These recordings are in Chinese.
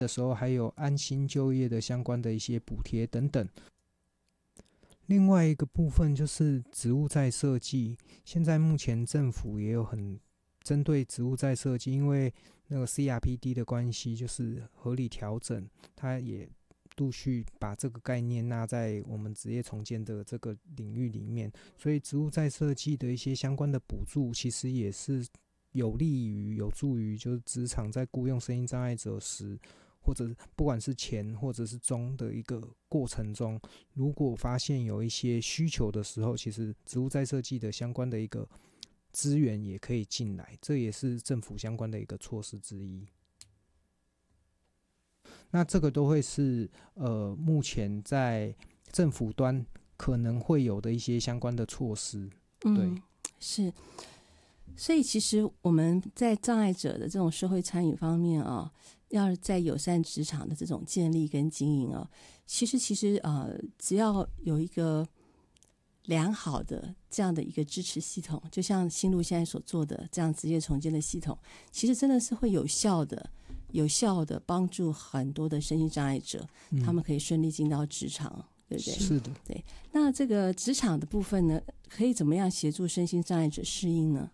的时候还有安心就业的相关的一些补贴等等。另外一个部分就是职务再设计，现在目前政府也有很针对职务再设计，因为那个 CRPD 的关系，就是合理调整，它也陆续把这个概念纳在我们职业重建的这个领域里面，所以职务再设计的一些相关的补助，其实也是有助于就是职场在雇用身心障碍者时，或者不管是前或者是中的一个过程中，如果发现有一些需求的时候，其实职务再设计的相关的一个资源也可以进来，这也是政府相关的一个措施之一。那这个都会是目前在政府端可能会有的一些相关的措施。对， 是。所以其实我们在障碍者的这种社会参与方面啊，要在友善职场的这种建立跟经营啊，其实只要有一个良好的这样的一个支持系统，就像新路现在所做的这样职业重建的系统，其实真的是会有效的帮助很多的身心障碍者，他们可以顺利进到职场，对不对？ 是的。 对。那这个职场的部分呢，可以怎么样协助身心障碍者适应呢？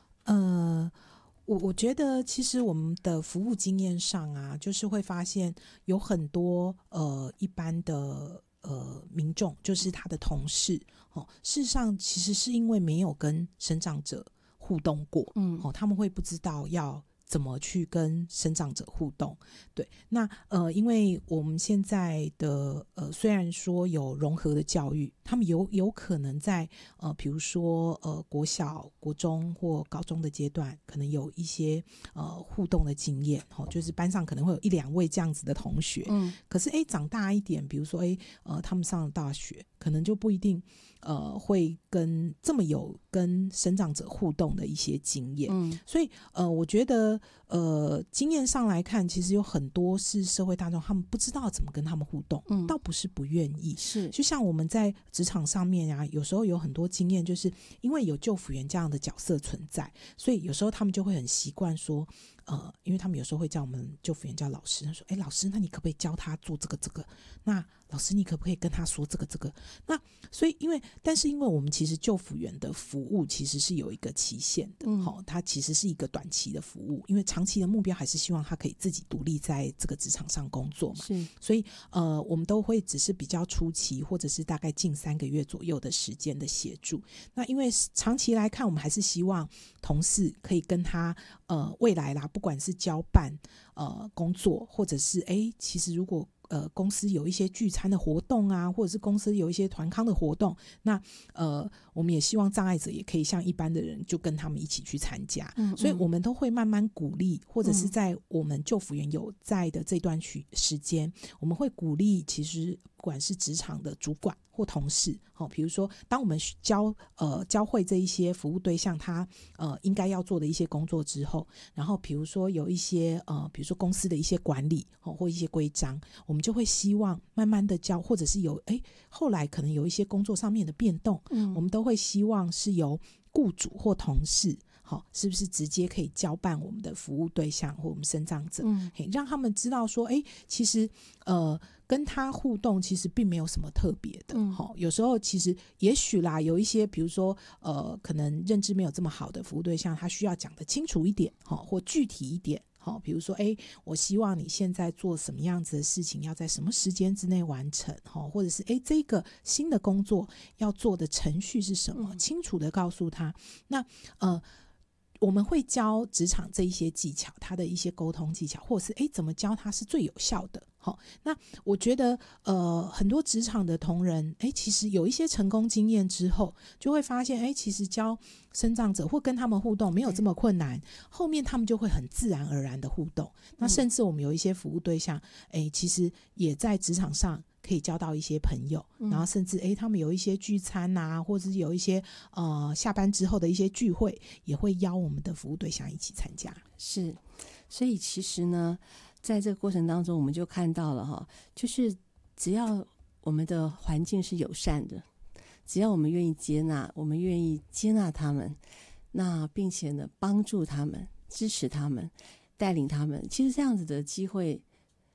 我觉得其实我们的服务经验上啊，就是会发现有很多一般的民众，就是他的同事事实上其实是因为没有跟身障者互动过，他们会不知道要怎么去跟身障者互动。对，那因为我们现在的虽然说有融合的教育，他们有可能在比如说国小、国中或高中的阶段，可能有一些互动的经验，就是班上可能会有1-2位这样子的同学。可是长大一点，比如说他们上了大学，可能就不一定会这么有跟身障者互动的一些经验。所以我觉得经验上来看，其实有很多是社会大众他们不知道怎么跟他们互动，倒不是不愿意。 是， 就像我们在职场上面啊，有时候有很多经验，就是因为有就服员这样的角色存在，所以有时候他们就会很习惯说因为他们有时候会叫我们就服员叫老师，他说老师，那你可不可以教他做这个，那老师你可不可以跟他说这个，那所以但是因为我们其实就服员的服务其实是有一个期限的，它其实是一个短期的服务，因为长期的目标还是希望他可以自己独立在这个职场上工作嘛。 是， 所以我们都会只是比较初期或者是大概近3个月左右的时间的协助。那因为长期来看，我们还是希望同事可以跟他未来啦，不管是交办工作，或者是其实如果公司有一些聚餐的活动啊，或者是公司有一些团康的活动，那我们也希望障碍者也可以像一般的人就跟他们一起去参加。所以我们都会慢慢鼓励，或者是在我们就服员有在的这段时间，我们会鼓励其实不管是职场的主管或同事，比如说当我们教会这一些服务对象他应该要做的一些工作之后，然后比如说有一些比如说公司的一些管理或一些规章，我们就会希望慢慢的教，或者是有后来可能有一些工作上面的变动，我们都会希望是由雇主或同事是不是直接可以交办我们的服务对象或我们身障者，让他们知道说其实跟他互动其实并没有什么特别的，有时候其实也许啦，有一些比如说可能认知没有这么好的服务对象，他需要讲得清楚一点或具体一点，比如说我希望你现在做什么样子的事情要在什么时间之内完成，或者是这个新的工作要做的程序是什么，清楚的告诉他。那我们会教职场这一些技巧，他的一些沟通技巧，或者是怎么教他是最有效的。那我觉得很多职场的同仁其实有一些成功经验之后，就会发现其实教身障者或跟他们互动没有这么困难，后面他们就会很自然而然的互动。那甚至我们有一些服务对象其实也在职场上可以交到一些朋友，然后甚至他们有一些聚餐啊，或者是有一些下班之后的一些聚会，也会邀我们的服务对象一起参加。 是，所以其实呢，在这个过程当中，我们就看到了就是只要我们的环境是友善的，只要我们愿意接纳，我们愿意接纳他们，那并且呢帮助他们、支持他们、带领他们，其实这样子的机会